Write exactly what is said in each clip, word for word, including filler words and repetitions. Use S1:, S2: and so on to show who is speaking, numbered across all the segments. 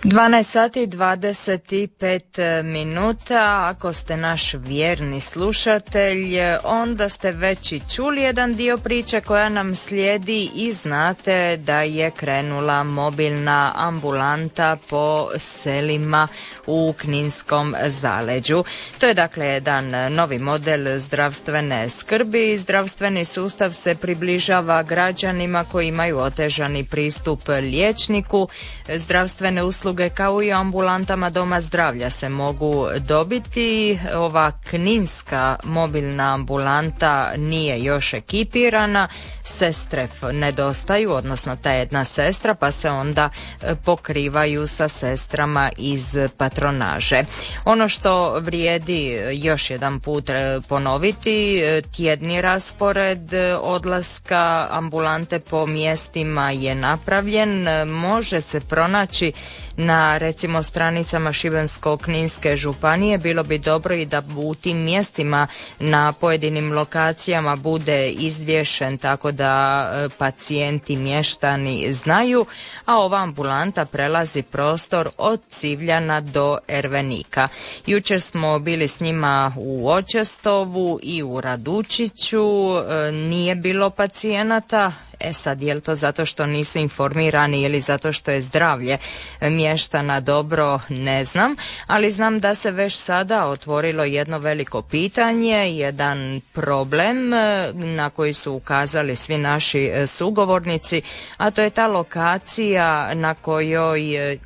S1: dvanaest sati i dvadeset pet minuta. Ako ste naš vjerni slušatelj, onda ste već i čuli jedan dio priče koja nam slijedi i znate da je krenula mobilna ambulanta po selima u Kninskom zaleđu. To je dakle jedan novi model zdravstvene skrbi. Zdravstveni sustav se približava građanima koji imaju otežani pristup liječniku. Zdravstvene usluge kao i ambulantama doma zdravlja se mogu dobiti. Ova kninska mobilna ambulanta nije još ekipirana, sestre nedostaju, odnosno ta jedna sestra, pa se onda pokrivaju sa sestrama iz patronaže. Ono što vrijedi još jedan put ponoviti, tjedni raspored odlaska ambulante po mjestima je napravljen, može se pronaći na recimo stranicama Šibensko-kninske županije. Bilo bi dobro i da u tim mjestima na pojedinim lokacijama bude izvješen tako da pacijenti, mještani znaju, a ova ambulanta prelazi prostor od Civljana do Ervenika. Jučer smo bili s njima u Očestovu i u Radučiću, nije bilo pacijenata. E sad, je li to zato što nisu informirani ili zato što je zdravlje mještana dobro, ne znam, ali znam da se već sada otvorilo jedno veliko pitanje, jedan problem na koji su ukazali svi naši sugovornici, a to je ta lokacija na kojoj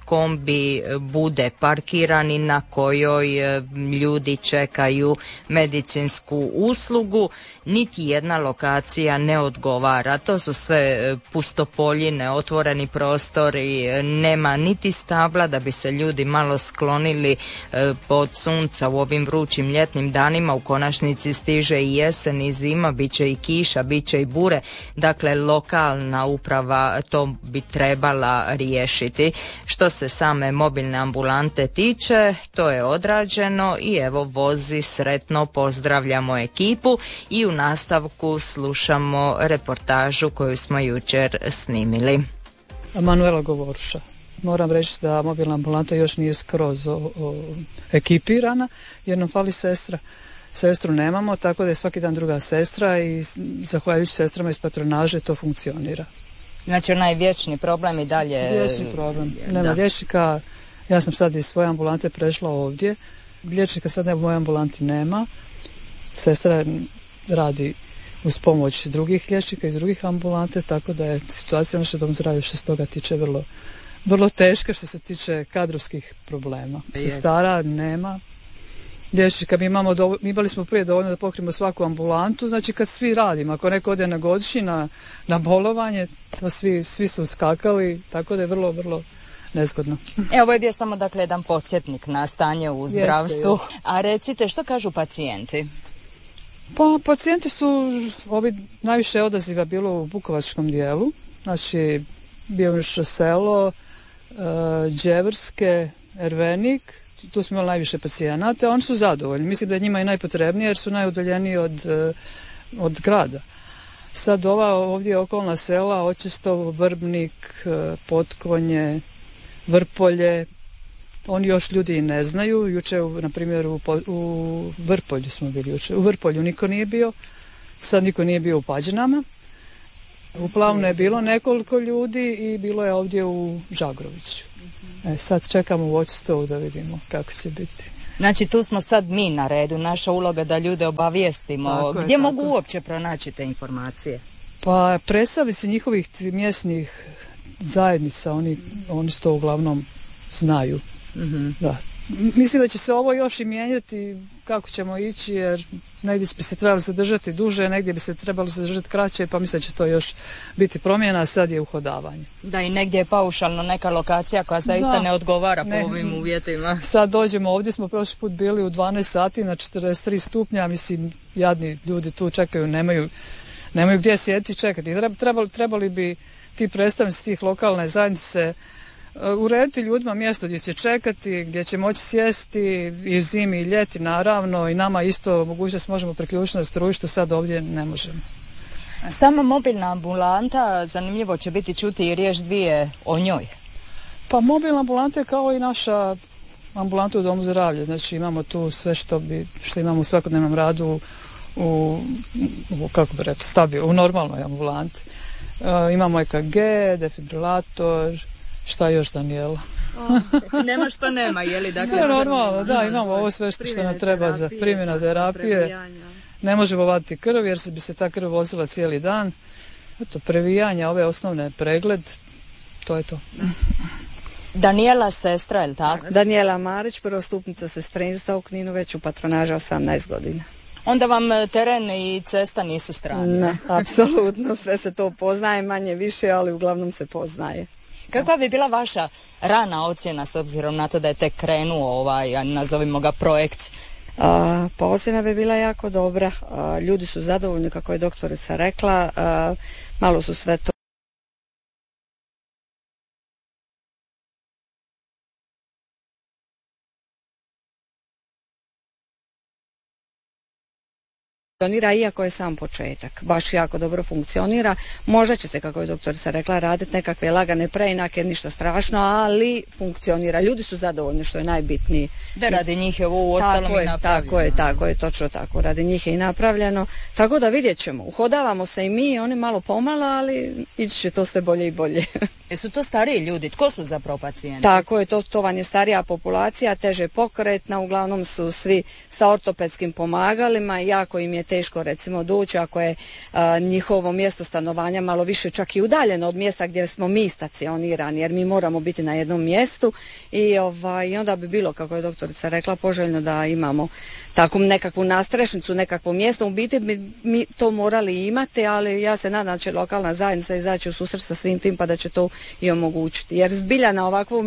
S1: kombi bude parkiran i na kojoj ljudi čekaju medicinsku uslugu. Niti jedna lokacija ne odgovara. To su sve pustopoljine, otvoreni prostori, nema niti stabla da bi se ljudi malo sklonili pod sunca u ovim vrućim ljetnim danima. U konačnici stiže i jesen i zima, bit će i kiša, bit će i bure. Dakle, lokalna uprava to bi trebala riješiti. Što se same mobilne ambulante tiče, to je odrađeno i evo vozi sretno, pozdravljamo ekipu i u nastavku slušamo reportažu koju smo jučer snimili.
S2: Manuela Govoruša. Moram reći da mobilna ambulanta još nije skroz o, o, ekipirana jer nam fali sestra. Sestru nemamo, tako da je svaki dan druga sestra i zahvaljujući sestrama iz patronaže to funkcionira.
S1: Znači onaj vječni problem i dalje...
S2: Vječni problem. Nema liječnika. Ja sam sad iz svoje ambulante prešla ovdje. Liječnika sad ne, u mojoj ambulanti nema. Sestra radi uz pomoć drugih liječnika iz drugih ambulante, tako da je situacija naše dom zdravlja što se toga tiče vrlo, vrlo teška što se tiče kadrovskih problema. Sestara nema. Liječnika mi imamo, dovo, mi imali smo prije dovoljno da pokrijemo svaku ambulantu, znači kad svi radimo, ako neko ode na godišnji, na, na bolovanje, to svi, svi su skakali, tako da je vrlo, vrlo nezgodno.
S1: E, ovo je bio samo dakle jedan podsjetnik na stanje u zdravstvu. Jeste, jeste. A recite, što kažu pacijenti?
S2: Pa pacijenti su, ovi najviše odaziva bilo u bukovačkom dijelu, znači Biovišće selo, e, Đevrske, Ervenik, tu smo imali najviše pacijenata, oni su zadovoljni, mislim da je njima i najpotrebnije jer su najudaljeniji od, e, od grada. Sad ova ovdje okolna sela, Očestovo, Vrbnik, e, Potkonje, Vrpolje, oni još ljudi i ne znaju. Juče, na primjer, u, u Vrpolju smo bili juče. U Vrpolju niko nije bio, sad niko nije bio u Pađenama. U Plavnu je bilo nekoliko ljudi i bilo je ovdje u Žagroviću. E, sad čekamo u Očestovu da vidimo kako će biti.
S1: Znači tu smo sad mi na redu, naša uloga da ljude obavijestimo. Tako Gdje je, mogu tako. uopće pronaći te informacije?
S2: Pa predstavnici njihovih mjesnih zajednica, oni, oni to uglavnom znaju. Mm-hmm. Da. Mislim da će se ovo još i mijenjati kako ćemo ići, jer negdje bi se trebalo zadržati duže, negdje bi se trebalo zadržati kraće, pa mislim da će to još biti promjena, a sad je uhodavanje.
S1: Da, i negdje je paušalno neka lokacija koja zaista ne odgovara ne, po ovim uvjetima.
S2: Sad dođemo ovdje, smo prošli put bili u dvanaest sati na četrdeset tri stupnja, mislim jadni ljudi tu čekaju, nemaju, nemaju gdje sjediti čekati. Trebali, trebali bi ti predstavnici tih lokalne zajednice urediti ljudima mjesto gdje će čekati, gdje će moći sjesti i zimi i ljeti naravno, i nama isto mogućnost možemo priključiti na struju što sad ovdje ne možemo.
S1: Sama mobilna ambulanta, zanimljivo će biti čuti i riječ dvije o njoj.
S2: Pa mobilna ambulanta je kao i naša ambulanta u domu zdravlja, znači imamo tu sve što, bi, što imamo u svakodnevnom radu u, u kako bi rekao, stabil, u normalnoj ambulanti. E, imamo E K G, defibrilator, šta još, Danijela?
S1: Nema što nema, je li? Dakle,
S2: sve normalno, da, imamo ovo sve što, što nam treba za primjena terapije. Ne možemo vaditi krv jer bi se ta krv vozila cijeli dan. Eto, previjanja, ove osnovne pregled, to je to.
S1: Danijela sestra, je li tako?
S3: Danijela Marić, prvostupnica sestrinstva u Kninu, već u patronaža osamnaest godina.
S1: Onda vam teren i cesta nisu strani?
S3: Ne, apsolutno, sve se to poznaje, manje više, ali uglavnom se poznaje.
S1: Kakva bi bila vaša rana ocjena s obzirom na to da je tek krenuo ovaj, nazovimo ga, projekt?
S3: A, pa ocjena bi bila jako dobra. A, ljudi su zadovoljni, kako je doktorica rekla. A, malo su sve to funkcionira, iako je sam početak. Baš jako dobro funkcionira. Možda će se, kako je doktorica rekla, raditi nekakve lagane preinake, ništa strašno, ali funkcionira. Ljudi su zadovoljni, što je najbitnije.
S1: Da, radi njih je ovo u ostalom i napravljeno.
S3: Tako je, tako je, točno tako. Radi njih je i napravljeno. Tako da vidjet ćemo. Uhodavamo se i mi, oni malo pomalo, ali ići će to sve bolje i bolje.
S1: Jesu to stariji ljudi? Tko su zapravo pacijenti?
S3: Tako je, to, to vam je starija populacija, teže pokretna, uglavnom su svi sa ortopedskim pomagalima, jako im je teško recimo doći ako je a, njihovo mjesto stanovanja malo više čak i udaljeno od mjesta gdje smo mi stacionirani, jer mi moramo biti na jednom mjestu i, ovaj, i onda bi bilo, kako je doktorica rekla, poželjno da imamo takvu nekakvu nastrešnicu, nekakvo mjesto. U biti bi mi to morali imati, ali ja se nadam da će lokalna zajednica izaći u susret sa svim tim pa da će to i omogućiti. Jer zbilja na ovakvom,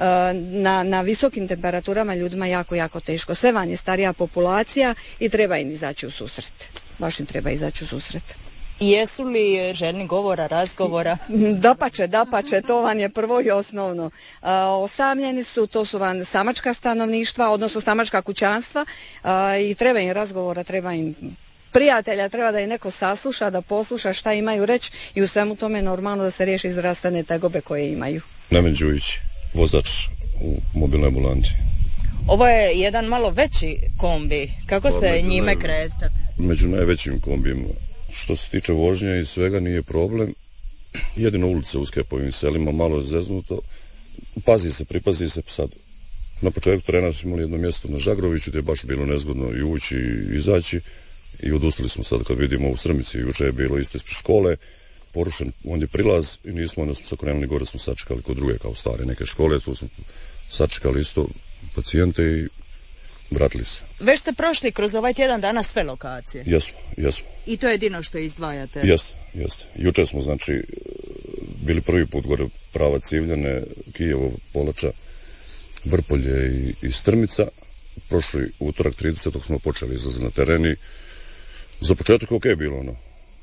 S3: na, na visokim temperaturama ljudima jako, jako teško. Sve vam je starija populacija i treba im izaći u susret. Baš im treba izaći u susret.
S1: Jesu li željni govora, razgovora?
S3: Dapače, dapače, to vam je prvo i osnovno. A, osamljeni su, to su vam samačka stanovništva, odnosno samačka kućanstva a, i treba im razgovora, treba im prijatelja, treba da im neko sasluša, da posluša šta imaju reći i u svemu tome normalno da se riješi zdravstvene tegobe koje imaju.
S4: Nemen Đujić, vozač u mobilnoj ambulanti.
S1: Ovo je jedan malo veći kombi. Kako pa, se njime naj... kretati?
S4: Među najvećim kombijima. Što se tiče vožnje i svega nije problem. Jedino ulice uske po ovim selima, malo je zeznuto. Pazi se, pripazi se sad. Na početku terena smo imali jedno mjesto na Žagroviću gdje je baš bilo nezgodno i ući i izaći. I odustali smo sad kad vidimo u Strmici, juče je bilo isto ispred škole, porušen on je prilaz i nismo, onda smo se krenuli gore, smo sačekali kod druge kao stare neke škole, tu smo sačekali isto pacijente i vratili se.
S1: Već ste prošli kroz ovaj tjedan dana sve lokacije?
S4: Jesmo, jesmo.
S1: I to je jedino što izdvajate?
S4: Jeste, jeste. Juče smo znači bili prvi put gore pravac Civljane, Kijevo, Polača, Vrpolje i, i Strmica. Prošli utorak tridesetog smo počeli izlaziti na teren i za početak ok bilo ono.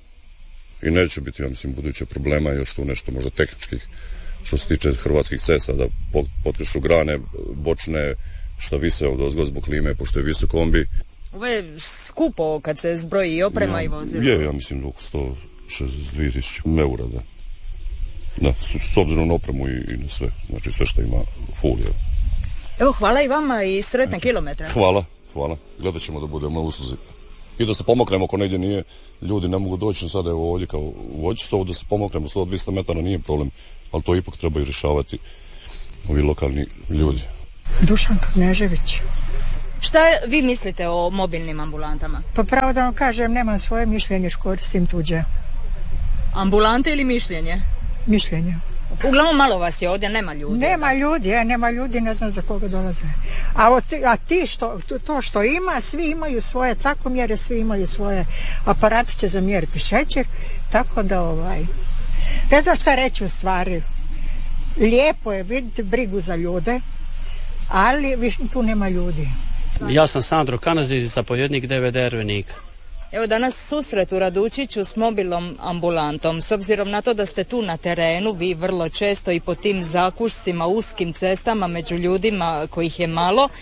S4: I neće biti, ja mislim, buduće problema još tu nešto možda tehničkih što se tiče hrvatskih cesta, da potrešu grane, bočne, šta vise od ozgo zbog klime, pošto je visok kombi.
S1: Ovo je skupo kad se zbroji i oprema ja, i vozilo.
S4: Je, ja mislim, oko sto šezdeset dvije tisuće eura, da. Da, s, s obzirom na opremu i, i na sve, znači sve što ima full, je.
S1: Evo, hvala i vama i sretne kilometre.
S4: Hvala, hvala. Gledat ćemo da budemo na usluzi. I da se pomoknemo ako negdje nije, ljudi ne mogu doći sada evo ovdje kao u vođistovu, da se pomoknemo sto do dvjesto metara nije problem, ali to ipak trebaju rješavati ovi lokalni ljudi.
S5: Dušanka Knežević.
S1: Šta vi mislite o mobilnim ambulantama?
S5: Pa pravo da vam kažem, nemam svoje mišljenje, koristim tuđe.
S1: Ambulante ili mišljenje?
S5: Mišljenje.
S1: Uglavnom malo vas je ovdje, nema ljudi.
S5: Nema ljudi, ja, nema ljudi, ne znam za koga dolaze. A, o, a ti što, to što ima, svi imaju svoje tlakomjere, svi imaju svoje aparate će zamjeriti šećer, tako da ovaj, ne znam šta reći u stvari. Lijepo je vidjeti brigu za ljude, ali više tu nema ljudi.
S6: Ja sam Sandro Kanazić, zapovjednik D V D Ervenika.
S1: Evo danas susret u Radučiću s mobilnom ambulantom. S obzirom na to da ste tu na terenu, vi vrlo često i po tim zakušcima, uskim cestama među ljudima kojih je malo,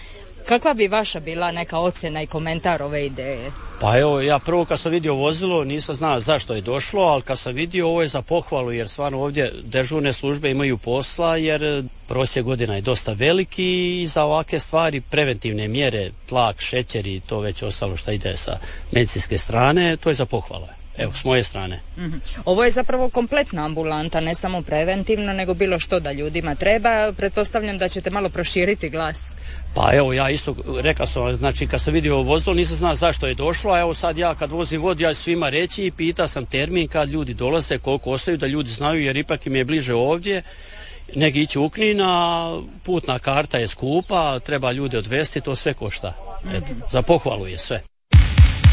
S1: Kakva bi vaša bila neka ocjena i komentar ove ideje?
S6: Pa evo, ja prvo kad sam vidio vozilo nisam znao zašto je došlo, ali kad sam vidio ovo je za pohvalu, jer stvarno ovdje dežurne službe imaju posla, jer prosjek godina je dosta veliki i za ovakve stvari preventivne mjere, tlak, šećer i to već ostalo što ide sa medicinske strane, to je za pohvalu. Evo, s moje strane.
S1: Mm-hmm. Ovo je zapravo kompletna ambulanta, ne samo preventivno, nego bilo što da ljudima treba. Pretpostavljam da ćete malo proširiti glas.
S6: Pa evo, ja isto rekao sam, znači kad sam vidio vozilo nisam znao zašto je došlo, a evo sad ja kad vozim vod, ja svima reći i pita sam termin kad ljudi dolaze, koliko ostaju, da ljudi znaju, jer ipak im je bliže ovdje, nego ići u Knin, a putna karta je skupa, treba ljude odvesti, to sve košta. Eto, za pohvalu je sve.